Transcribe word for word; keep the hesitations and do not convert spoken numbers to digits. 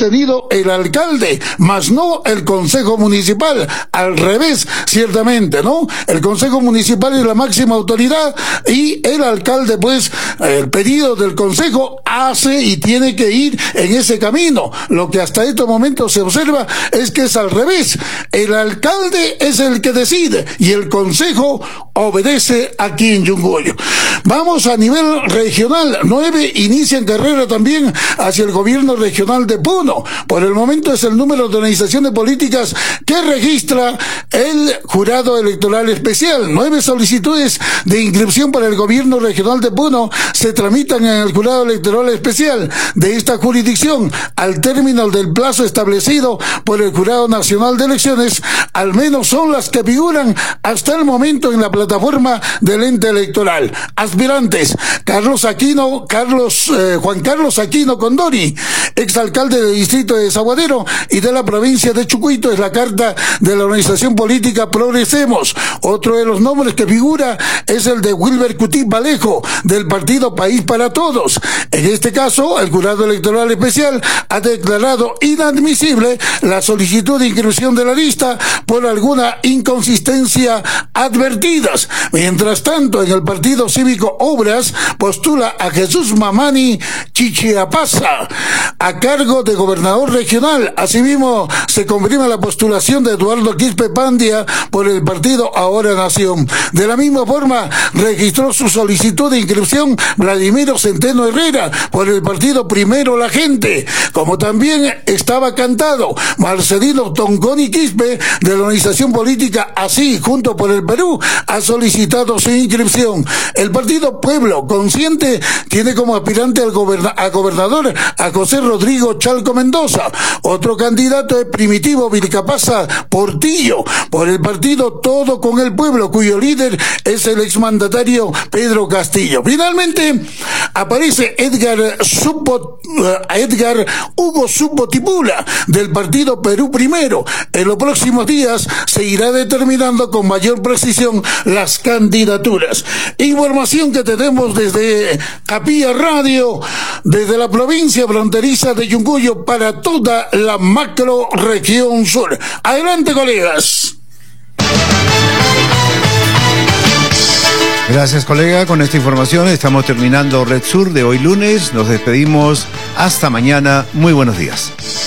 tenido el alcalde, más no el Consejo Municipal. Al revés, ciertamente, ¿no? El Consejo Municipal es la máxima autoridad y el alcalde, pues, el pedido del Consejo hace y tiene que ir en ese camino. Lo que hasta este momento se observa es que es al revés. El alcalde es el que decide y el Consejo obedece aquí en Yunguyo. Vamos a nivel regional. Nueve inician carrera también hacia el gobierno regional de Puno. Por el momento es el número de organizaciones políticas que registra el jurado electoral especial. Nueve solicitudes de inscripción para el gobierno regional de Puno se tramitan en el jurado electoral especial de esta jurisdicción. Al término del plazo establecido por el Jurado Nacional de Elecciones, al menos son las que figuran hasta el momento en la plataforma del ente electoral. Aspirantes: Carlos Aquino, Carlos, eh, Juan Carlos Aquino Condori, exalcalde del distrito de Desaguadero y de la provincia de Chucuito, es la carta de la organización política Progresemos. Otro de los nombres que figura es el de Wilber Cutit Vallejo, del partido País para Todos. En este caso, el jurado electoral especial ha declarado inadmisible la solicitud de inscripción de la lista por alguna inconsistencia advertidas. Mientras tanto, en el partido cívico Obras postula a Jesús Mamani Chichiapasa a cargo de gobernador regional. Asimismo, se confirma la postulación de Eduardo Quispe Pandia por el partido Ahora Nación. De la misma forma, registró su solicitud de inscripción Vladimiro Centeno Herrera por el partido Primero la Gente. Como también estaba cantado, Marcelino Tongoni Quispe, de la organización política Así Junto por el Perú, ha solicitado su inscripción. El partido Pueblo Consciente tiene como aspirante al goberna a gobernador a José Rodrigo Chalco Mendoza. Otro candidato es Primitivo Vilcapasa Portillo, por el partido Todo con el Pueblo, cuyo líder es el exmandatario Pedro Castillo. Finalmente, aparece Edgar Subo, uh, Edgar Hugo Subotipula, del partido Perú Primero. En los próximos días se irá determinando con mayor precisión las candidaturas. Información que tenemos desde Capilla Radio, desde la provincia fronteriza de Yunguyo para toda la macro región sur. Adelante, colegas. Gracias, colega. Con esta información estamos terminando Red Sur de hoy lunes. Nos despedimos hasta mañana. Muy buenos días.